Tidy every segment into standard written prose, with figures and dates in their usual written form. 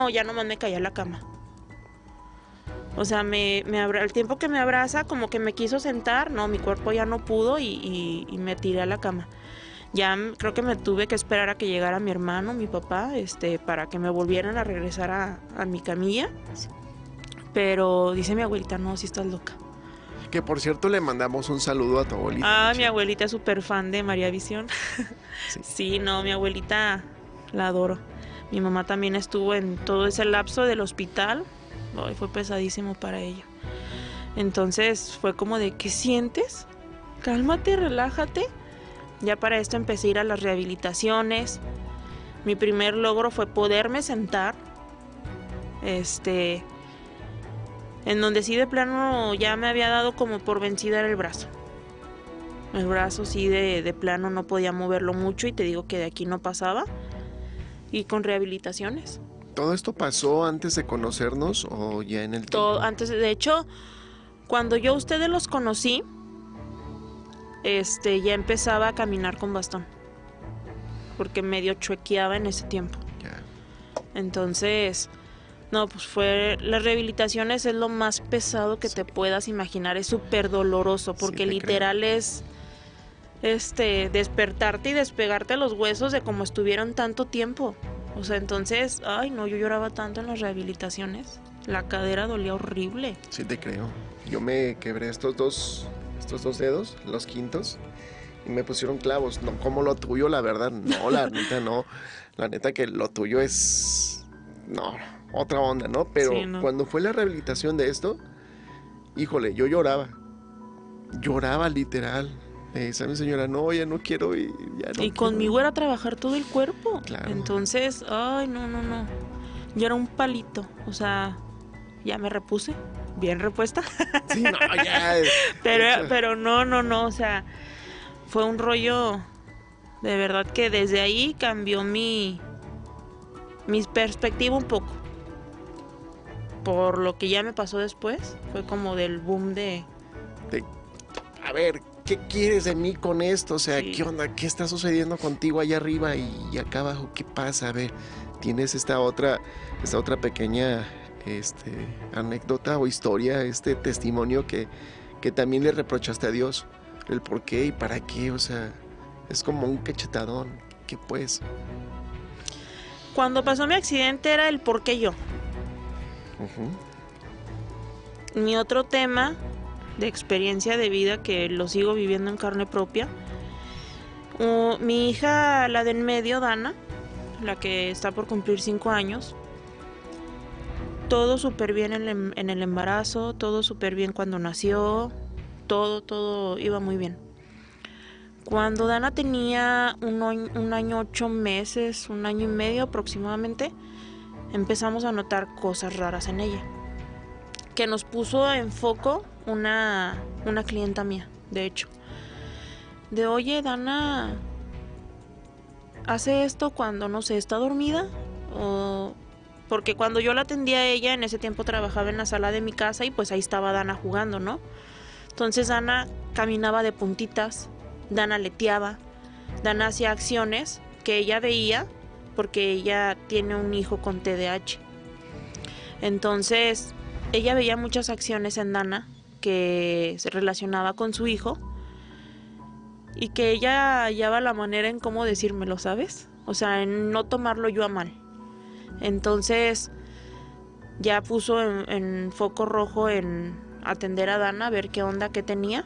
ya nomás me caí a la cama. O sea, el tiempo que me abraza, como que me quiso sentar, no, mi cuerpo ya no pudo y me tiré a la cama. Ya creo que me tuve que esperar a que llegara mi hermano, mi papá, para que me volvieran a regresar a mi camilla. Pero dice mi abuelita, no, si estás loca. Que por cierto le mandamos un saludo a tu abuelita. Ah, mi abuelita es súper fan de María Visión. Sí. Sí, no, mi abuelita la adoro. Mi mamá también estuvo en todo ese lapso del hospital. Ay, fue pesadísimo para ella. Entonces fue como de, ¿qué sientes? Cálmate, relájate. Ya para esto empecé a ir a las rehabilitaciones. Mi primer logro fue poderme sentar. En donde sí de plano ya me había dado como por vencida era el brazo. El brazo sí de plano no podía moverlo mucho y te digo que de aquí no pasaba. Y con rehabilitaciones. ¿Todo esto pasó antes de conocernos o ya en el tiempo? Todo, antes, de hecho, cuando yo a ustedes los conocí, ya empezaba a caminar con bastón. Porque medio chuequeaba en ese tiempo. Ya. Entonces, no, pues las rehabilitaciones es lo más pesado que te puedas imaginar. Es súper doloroso porque Sí, literal creo. Es despertarte y despegarte los huesos de como estuvieron tanto tiempo. O sea, entonces, ay no, yo lloraba tanto en las rehabilitaciones. La cadera dolía horrible. Sí te creo. Yo me quebré estos dos dedos, los quintos, y me pusieron clavos. No como lo tuyo, la verdad. No, la neta no. La neta que lo tuyo es... No, otra onda, ¿no? Pero Sí, no. Cuando fue la rehabilitación de esto, híjole, yo lloraba. Lloraba literal. Esa mi señora, no, ya no quiero ir. Ya no y conmigo era trabajar todo el cuerpo. Claro. Entonces, ay, no. Yo era un palito. O sea, ya me repuse. Bien repuesta. Sí, no, ya. pero no. O sea, fue un rollo. De verdad que desde ahí cambió mi perspectiva un poco. Por lo que ya me pasó después. Fue como del boom de... A ver, ¿qué quieres de mí con esto? O sea, Sí. ¿Qué onda? ¿Qué está sucediendo contigo allá arriba y acá abajo? ¿Qué pasa? A ver, tienes esta otra pequeña anécdota o historia, este testimonio que también le reprochaste a Dios. El por qué y para qué, o sea, es como un cachetadón. ¿Qué pues? Cuando pasó mi accidente era el por qué yo. Mi otro tema de experiencia de vida que lo sigo viviendo en carne propia. Mi hija, la de en medio, Dana, la que está por cumplir 5 años, todo súper bien en el embarazo, todo súper bien cuando nació, todo iba muy bien. Cuando Dana tenía un año 8 meses, 1 año y medio aproximadamente, empezamos a notar cosas raras en ella, que nos puso en foco una clienta mía, de hecho. De, oye, Dana hace esto cuando, no sé, está dormida. O... Porque cuando yo la atendía a ella, en ese tiempo trabajaba en la sala de mi casa y pues ahí estaba Dana jugando, ¿no? Entonces Dana caminaba de puntitas, Dana leteaba, Dana hacía acciones que ella veía porque ella tiene un hijo con TDAH. Entonces ella veía muchas acciones en Dana que se relacionaba con su hijo y que ella hallaba la manera en cómo decírmelo, ¿sabes? O sea, en no tomarlo yo a mal. Entonces ya puso en foco rojo en atender a Dana, a ver qué onda, qué tenía.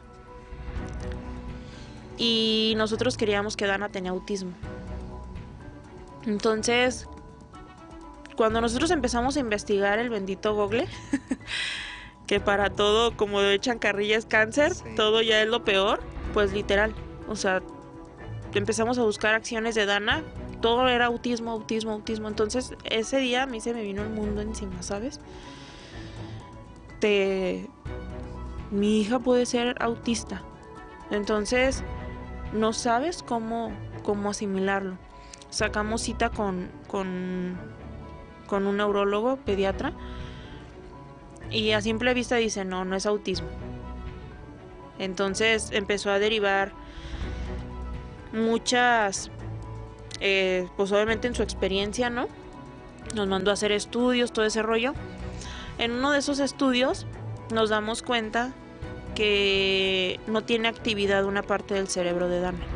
Y nosotros queríamos que Dana tenía autismo. Entonces, cuando nosotros empezamos a investigar el bendito Google, que para todo, como echan carrilla es cáncer, sí, todo ya es lo peor, pues literal, o sea, empezamos a buscar acciones de Dana, todo era autismo. Entonces ese día a mí se me vino el mundo encima, ¿sabes? Mi hija puede ser autista, entonces no sabes cómo asimilarlo. Sacamos cita con un neurólogo pediatra y a simple vista dice no es autismo. Entonces empezó a derivar muchas, pues obviamente en su experiencia, ¿no? Nos mandó a hacer estudios, todo ese rollo. En uno de esos estudios nos damos cuenta que no tiene actividad una parte del cerebro de Dana.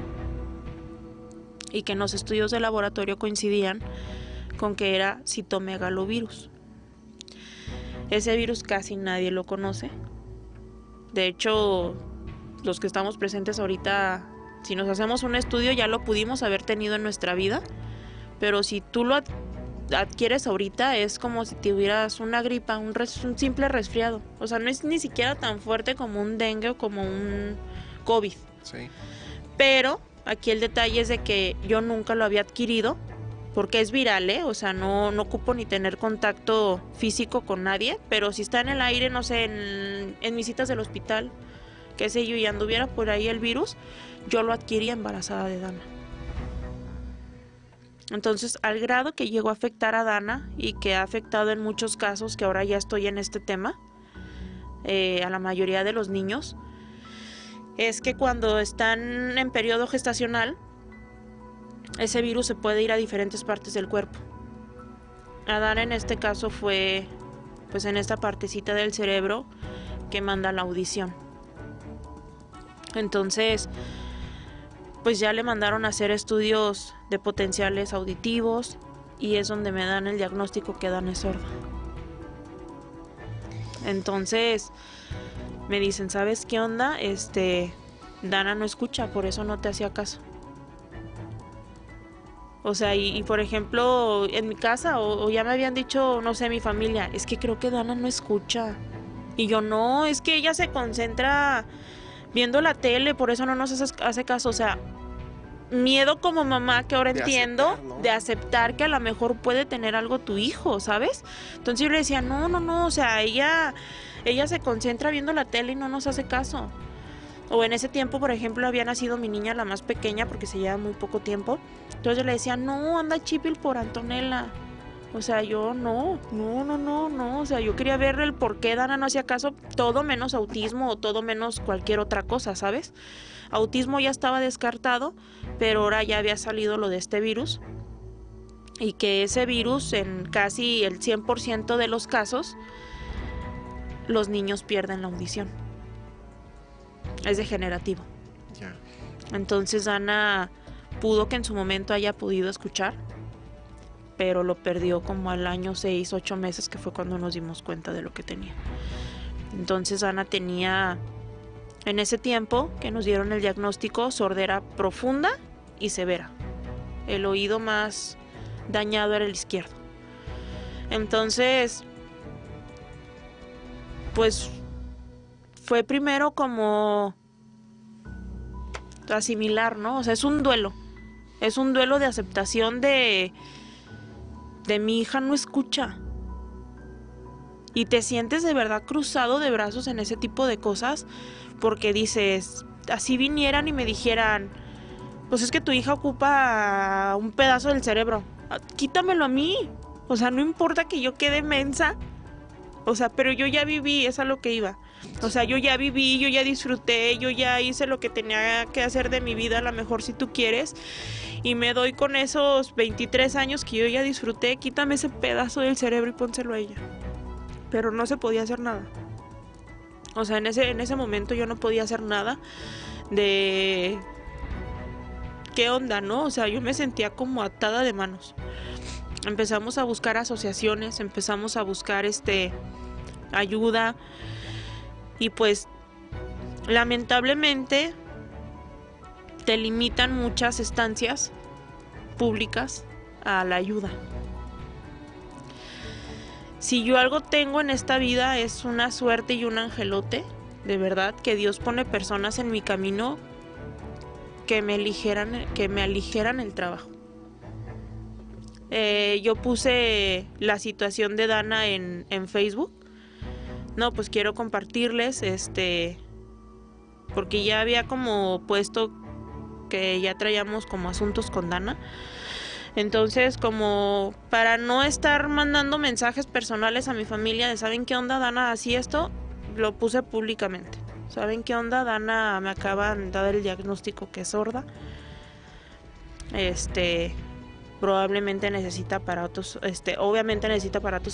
Y que en los estudios de laboratorio coincidían con que era citomegalovirus. Ese virus casi nadie lo conoce. De hecho, los que estamos presentes ahorita, si nos hacemos un estudio ya lo pudimos haber tenido en nuestra vida, pero si tú lo adquieres ahorita es como si tuvieras una gripa, un simple resfriado. O sea, no es ni siquiera tan fuerte como un dengue o como un COVID. Sí. Pero aquí el detalle es de que yo nunca lo había adquirido porque es viral, o sea, no ocupo ni tener contacto físico con nadie, pero si está en el aire, no sé, en mis citas del hospital, qué sé yo, y anduviera por ahí el virus, yo lo adquirí embarazada de Dana. Entonces, al grado que llegó a afectar a Dana y que ha afectado en muchos casos, que ahora ya estoy en este tema, a la mayoría de los niños, es que cuando están en periodo gestacional, ese virus se puede ir a diferentes partes del cuerpo. A Dana en este caso fue pues en esta partecita del cerebro que manda la audición. Entonces, pues ya le mandaron a hacer estudios de potenciales auditivos y es donde me dan el diagnóstico que Dana es sorda. Entonces, me dicen, ¿sabes qué onda? Dana no escucha, por eso no te hacía caso. O sea, y por ejemplo, en mi casa, o ya me habían dicho, no sé, mi familia, es que creo que Dana no escucha. Y yo, no, es que ella se concentra viendo la tele, por eso no nos hace caso. O sea, miedo como mamá, que ahora entiendo, aceptar, ¿no? de aceptar que a lo mejor puede tener algo tu hijo, ¿sabes? Entonces yo le decía, no, o sea, ella se concentra viendo la tele y no nos hace caso. O en ese tiempo, por ejemplo, había nacido mi niña, la más pequeña, porque se lleva muy poco tiempo. Entonces yo le decía, no, anda Chipil por Antonella. O sea, yo no. O sea, yo quería ver el por qué Dana no hacía caso, todo menos autismo o todo menos cualquier otra cosa, ¿sabes? Autismo ya estaba descartado, pero ahora ya había salido lo de este virus. Y que ese virus, en casi el 100% de los casos, los niños pierden la audición. Es degenerativo. Ya. Entonces Dana pudo que en su momento haya podido escuchar, pero lo perdió como al año 6, 8 meses, que fue cuando nos dimos cuenta de lo que tenía. Entonces Dana tenía, en ese tiempo que nos dieron el diagnóstico, sordera profunda y severa. El oído más dañado era el izquierdo. Entonces, pues fue primero como asimilar, ¿no? O sea, es un duelo de aceptación de mi hija no escucha. Y te sientes de verdad cruzado de brazos en ese tipo de cosas, porque dices, así vinieran y me dijeran, pues es que tu hija ocupa un pedazo del cerebro, quítamelo a mí. O sea, no importa que yo quede mensa. O sea, pero yo ya viví, es a lo que iba. O sea, yo ya viví, yo ya disfruté, yo ya hice lo que tenía que hacer de mi vida, a lo mejor si tú quieres. Y me doy con esos 23 años que yo ya disfruté, quítame ese pedazo del cerebro y pónselo a ella. Pero no se podía hacer nada. O sea, en ese momento yo no podía hacer nada de... ¿Qué onda, no? O sea, yo me sentía como atada de manos. Empezamos a buscar asociaciones, empezamos a buscar ayuda, y pues lamentablemente te limitan muchas estancias públicas a la ayuda. Si yo algo tengo en esta vida es una suerte y un angelote, de verdad, que Dios pone personas en mi camino que me aligeran el trabajo. Yo puse la situación de Dana en Facebook. No, pues quiero compartirles, porque ya había como puesto que ya traíamos como asuntos con Dana. Entonces, como para no estar mandando mensajes personales a mi familia de ¿saben qué onda, Dana? Así esto, lo puse públicamente. ¿Saben qué onda? Dana me acaban de dar el diagnóstico que es sorda. probablemente necesita aparatos, obviamente necesita aparatos